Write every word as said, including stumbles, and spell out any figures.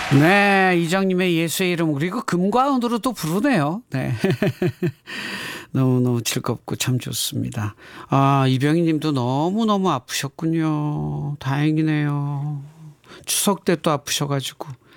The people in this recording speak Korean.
네, 이장님의 예수의 이름 그리고 금과 은으로 또 부르네요. 네. 너무너무 즐겁고 참 좋습니다. 아, 이병희 님도 너무너무 아프셨군요. 다행이네요. 추석 때 또 아프셔가지고.